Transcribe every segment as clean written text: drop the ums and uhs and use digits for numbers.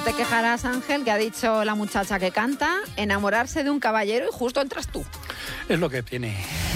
te quejarás, Ángel, que ha dicho la muchacha que canta, enamorarse de un caballero y justo entras tú. Es lo que tiene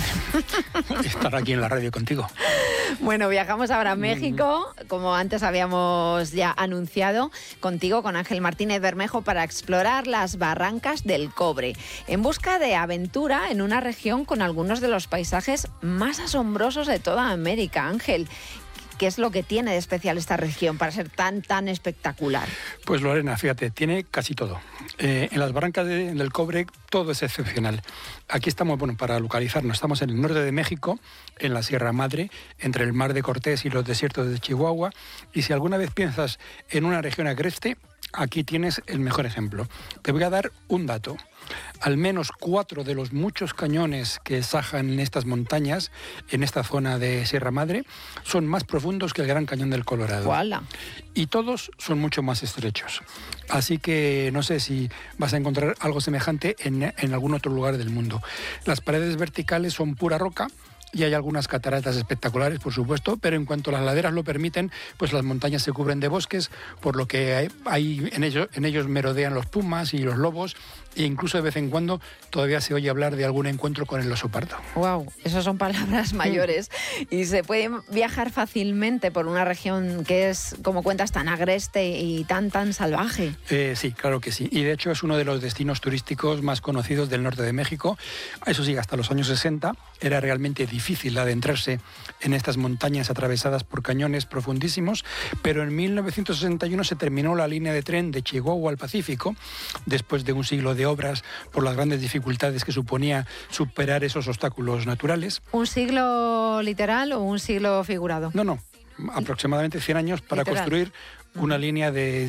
estar aquí en la radio contigo. Bueno, viajamos ahora a México, como antes habíamos ya anunciado, contigo, con Ángel Martínez Bermejo, para explorar las Barrancas del Cobre, en busca de aventura en una región con algunos de los paisajes más asombrosos de toda América. Ángel, ¿qué es lo que tiene de especial esta región para ser tan espectacular? Pues Lorena, fíjate, tiene casi todo. En las Barrancas del Cobre todo es excepcional. Aquí estamos, para localizarnos, estamos en el norte de México, en la Sierra Madre, entre el Mar de Cortés y los desiertos de Chihuahua. Y si alguna vez piensas en una región agreste, aquí tienes el mejor ejemplo. Te voy a dar un dato. Al menos 4 de los muchos cañones que sajan en estas montañas, en esta zona de Sierra Madre, son más profundos que el Gran Cañón del Colorado. ¡Hola! Y todos son mucho más estrechos. Así que no sé si vas a encontrar algo semejante en algún otro lugar del mundo. Las paredes verticales son pura roca. Y hay algunas cataratas espectaculares, por supuesto, pero en cuanto las laderas lo permiten, pues las montañas se cubren de bosques, por lo que en ellos merodean los pumas y los lobos, e incluso de vez en cuando todavía se oye hablar de algún encuentro con el oso pardo. ¡Wow! Esas son palabras mayores. Y se puede viajar fácilmente por una región que es, como cuentas, tan agreste y tan salvaje. Sí, claro que sí. Y de hecho es uno de los destinos turísticos más conocidos del norte de México. Eso sí, hasta los años 60 era realmente difícil adentrarse en estas montañas atravesadas por cañones profundísimos, pero en 1961 se terminó la línea de tren de Chihuahua al Pacífico, después de un siglo de obras por las grandes dificultades que suponía superar esos obstáculos naturales. ¿Un siglo literal o un siglo figurado? No, aproximadamente 100 años para literal. Construir una línea de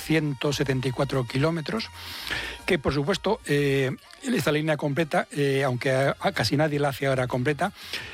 674 kilómetros, que por supuesto esta línea completa, aunque a casi nadie la hace ahora completa,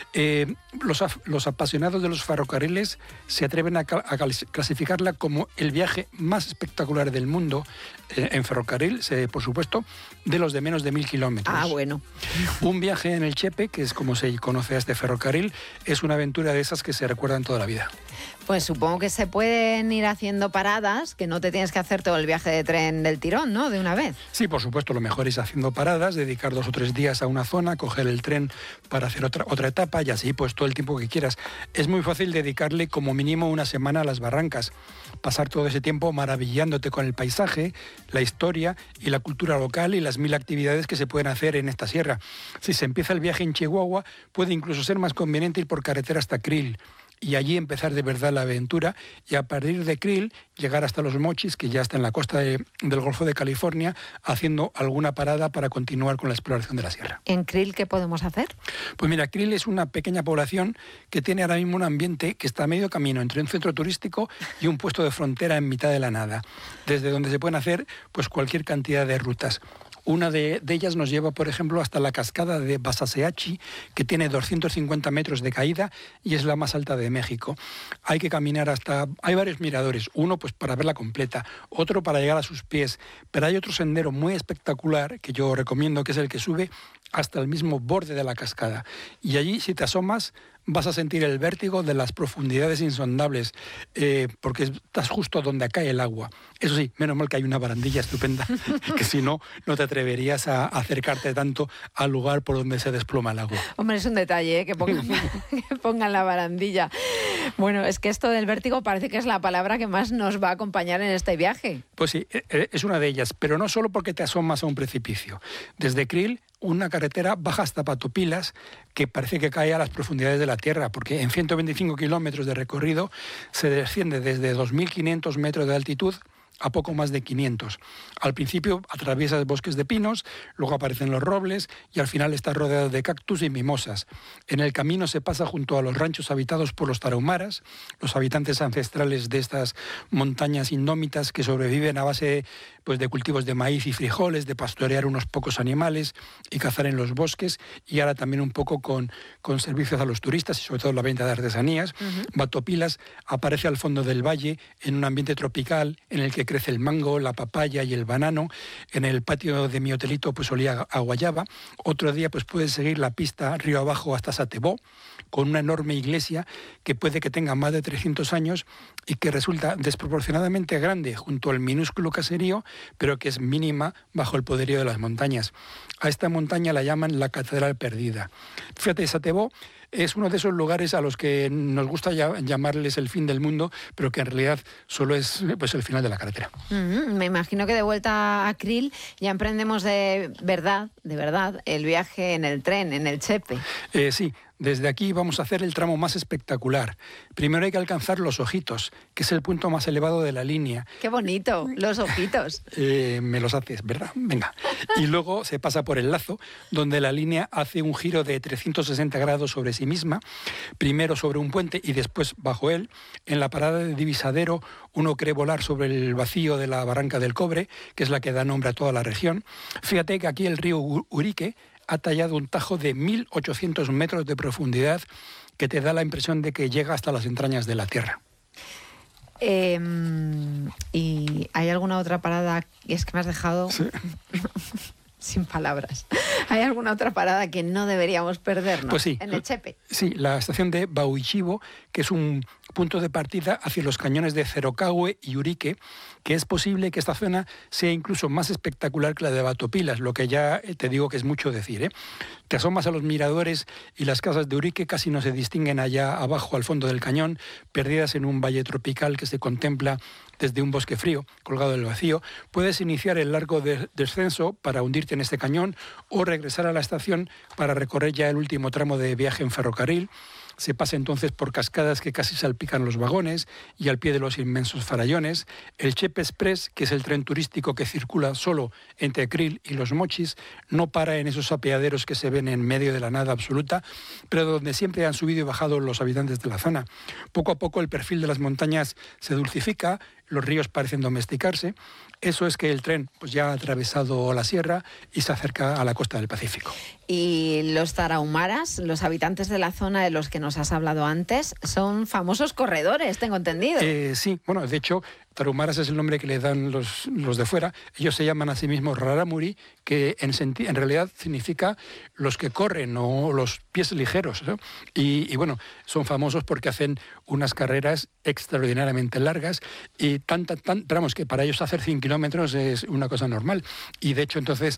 los apasionados de los ferrocarriles se atreven a clasificarla como el viaje más espectacular del mundo en ferrocarril, por supuesto, de los de menos de 1000 kilómetros. Ah, bueno. Un viaje en el Chepe, que es como se conoce a este ferrocarril, es una aventura de esas que se recuerdan toda la vida. Pues supongo que se pueden ir haciendo paradas, que no te tienes que hacer todo el viaje de tren del tirón, ¿no? De una vez. Sí, por supuesto, lo mejor es haciendo paradas, dedicar 2 o 3 días a una zona, coger el tren para hacer otra etapa y así pues todo el tiempo que quieras. Es muy fácil dedicarle como mínimo una semana a las barrancas, pasar todo ese tiempo maravillándote con el paisaje, la historia y la cultura local y las 1000 actividades que se pueden hacer en esta sierra. Si se empieza el viaje en Chihuahua, puede incluso ser más conveniente ir por carretera hasta Krill y allí empezar de verdad la aventura, y a partir de Krill llegar hasta Los Mochis, que ya está en la costa del Golfo de California, haciendo alguna parada para continuar con la exploración de la sierra. ¿En Krill qué podemos hacer? Pues mira, Krill es una pequeña población que tiene ahora mismo un ambiente que está a medio camino entre un centro turístico y un puesto de frontera en mitad de la nada, desde donde se pueden hacer pues cualquier cantidad de rutas. Una de ellas nos lleva, por ejemplo, hasta la cascada de Basaseachi, que tiene 250 metros de caída y es la más alta de México. Hay que caminar hay varios miradores, uno pues para verla completa, otro para llegar a sus pies, pero hay otro sendero muy espectacular que yo recomiendo, que es el que sube hasta el mismo borde de la cascada. Y allí, si te asomas, vas a sentir el vértigo de las profundidades insondables, porque estás justo donde cae el agua. Eso sí, menos mal que hay una barandilla estupenda, que si no, no te atreverías a acercarte tanto al lugar por donde se desploma el agua. Hombre, es un detalle, que pongan la barandilla. Bueno, es que esto del vértigo parece que es la palabra que más nos va a acompañar en este viaje. Pues sí, es una de ellas, pero no solo porque te asomas a un precipicio. Desde Krill, una carretera baja hasta Patopilas, que parece que cae a las profundidades de la tierra, porque en 125 kilómetros de recorrido se desciende desde 2.500 metros de altitud a poco más de 500. Al principio atraviesas bosques de pinos, luego aparecen los robles y al final estás rodeado de cactus y mimosas. En el camino se pasa junto a los ranchos habitados por los tarahumaras, los habitantes ancestrales de estas montañas indómitas que sobreviven a base pues, de cultivos de maíz y frijoles, de pastorear unos pocos animales y cazar en los bosques, y ahora también un poco con servicios a los turistas y sobre todo la venta de artesanías. Batopilas aparece al fondo del valle en un ambiente tropical en el que crece el mango, la papaya y el banano. En el patio de mi hotelito pues olía a guayaba. Otro día pues puedes seguir la pista río abajo hasta Satebó, con una enorme iglesia que puede que tenga más de 300 años y que resulta desproporcionadamente grande junto al minúsculo caserío, pero que es mínima bajo el poderío de las montañas. A esta montaña la llaman la Catedral Perdida. Fíjate, Satebó es uno de esos lugares a los que nos gusta llamarles el fin del mundo, pero que en realidad solo es pues el final de la carretera. Me imagino que de vuelta a Krill ya emprendemos de verdad, el viaje en el tren, en el Chepe. Sí. Desde aquí vamos a hacer el tramo más espectacular. Primero hay que alcanzar Los Ojitos, que es el punto más elevado de la línea. ¡Qué bonito! Los Ojitos. Me los haces, ¿verdad? Venga. Y luego se pasa por el Lazo, donde la línea hace un giro de 360 grados sobre sí misma, primero sobre un puente y después bajo él. En la parada de Divisadero uno cree volar sobre el vacío de la Barranca del Cobre, que es la que da nombre a toda la región. Fíjate que aquí el río Urique ha tallado un tajo de 1.800 metros de profundidad que te da la impresión de que llega hasta las entrañas de la tierra. ¿Y hay alguna otra parada? Es que me has dejado Sí. sin palabras. ¿Hay alguna otra parada que no deberíamos perdernos? Pues sí. En el Chepe. Sí, la estación de Bauichivo, que es un punto de partida hacia los cañones de Cerocahue y Urique, que es posible que esta zona sea incluso más espectacular que la de Batopilas, lo que ya te digo que es mucho decir, ¿eh? Te asomas a los miradores y las casas de Urique casi no se distinguen allá abajo al fondo del cañón, perdidas en un valle tropical que se contempla desde un bosque frío, colgado del vacío. Puedes iniciar el largo descenso para hundirte en este cañón o regresar a la estación para recorrer ya el último tramo de viaje en ferrocarril. Se pasa entonces por cascadas que casi salpican los vagones y al pie de los inmensos farallones. El Chepe Express, que es el tren turístico que circula solo entre Krill y Los Mochis, no para en esos apeaderos que se ven en medio de la nada absoluta, pero donde siempre han subido y bajado los habitantes de la zona. Poco a poco el perfil de las montañas se dulcifica, los ríos parecen domesticarse. Eso es que el tren pues ya ha atravesado la sierra y se acerca a la costa del Pacífico. Y los tarahumaras, los habitantes de la zona de los que nos has hablado antes, son famosos corredores, tengo entendido. Sí, bueno, de hecho, tarahumaras es el nombre que le dan los de fuera. Ellos se llaman a sí mismos raramuri, que en realidad significa los que corren o los pies ligeros, ¿no? Y bueno, son famosos porque hacen unas carreras extraordinariamente largas y tramos que para ellos hacer 100 kilómetros es una cosa normal. Y de hecho, entonces,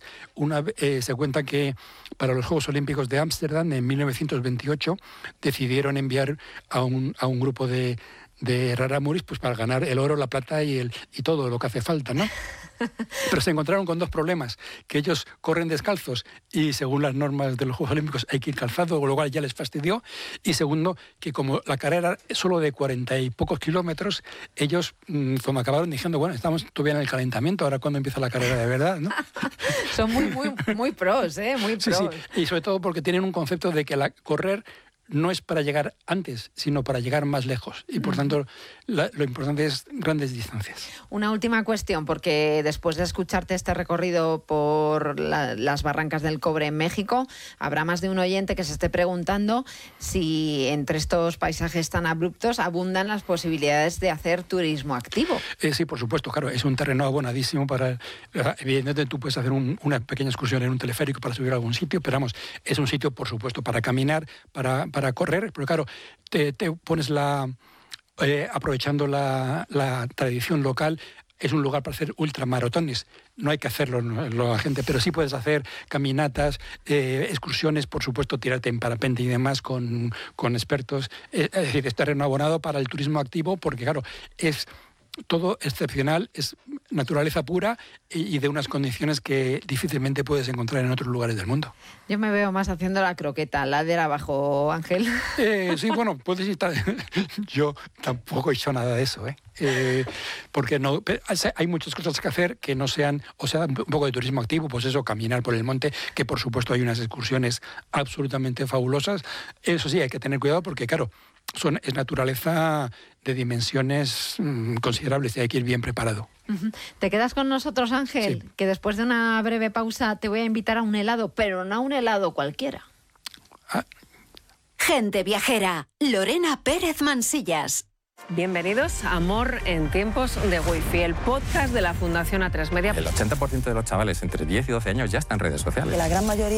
se cuenta que para los Juegos Olímpicos de Ámsterdam en 1928 decidieron enviar a un grupo de raramuris pues para ganar el oro, la plata y todo lo que hace falta, ¿no? Pero se encontraron con dos problemas, que ellos corren descalzos y según las normas de los Juegos Olímpicos hay que ir calzado, con lo cual ya les fastidió, y segundo, que como la carrera es solo de 40 y pocos kilómetros, ellos como acabaron diciendo, bueno, estamos todavía en el calentamiento, ahora cuando empieza la carrera de verdad, ¿no? Son muy pros, ¿eh? Muy pros. Sí, sí, y sobre todo porque tienen un concepto de que correr no es para llegar antes, sino para llegar más lejos. Y por tanto, lo importante es grandes distancias. Una última cuestión, porque después de escucharte este recorrido por las barrancas del Cobre en México, habrá más de un oyente que se esté preguntando si entre estos paisajes tan abruptos abundan las posibilidades de hacer turismo activo. Sí, por supuesto, claro, es un terreno abonadísimo para... Evidentemente tú puedes hacer una pequeña excursión en un teleférico para subir a algún sitio, pero vamos, es un sitio, por supuesto, para caminar, para correr, pero claro, te pones aprovechando la tradición local, es un lugar para hacer ultramaratones. No hay que hacerlo la gente, pero sí puedes hacer caminatas, excursiones, por supuesto, tirarte en parapente y demás con expertos. Es decir, es terreno abonado para el turismo activo porque, claro, es todo excepcional, es naturaleza pura y de unas condiciones que difícilmente puedes encontrar en otros lugares del mundo. Yo me veo más haciendo la croqueta, ladera abajo, Ángel. Sí, bueno, puedes estar... Yo tampoco he hecho nada de eso, porque no, hay muchas cosas que hacer que no sean, o sea, un poco de turismo activo, pues eso, caminar por el monte, que por supuesto hay unas excursiones absolutamente fabulosas. Eso sí, hay que tener cuidado porque, claro, es naturaleza de dimensiones considerables y hay que ir bien preparado. ¿Te quedas con nosotros, Ángel? Sí. Que después de una breve pausa te voy a invitar a un helado, pero no a un helado cualquiera. Gente viajera, Lorena Pérez Mansillas. Bienvenidos a Amor en tiempos de Wi-Fi, el podcast de la Fundación A3 Media. El 80% de los chavales entre 10 y 12 años ya están en redes sociales. La gran mayoría